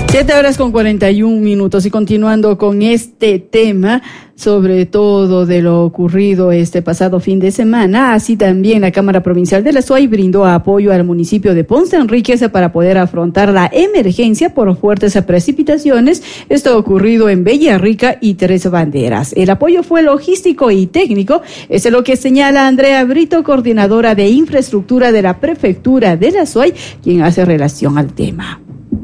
7:41 y continuando con este tema, sobre todo de lo ocurrido este pasado fin de semana, así también la Cámara Provincial de la SUAY brindó apoyo al municipio de Ponce Enríquez para poder afrontar la emergencia por fuertes precipitaciones. Esto ha ocurrido en Villarrica y Tres Banderas. El apoyo fue logístico y técnico, es lo que señala Andrea Brito, coordinadora de infraestructura de la Prefectura de la SUAY, quien hace relación al tema.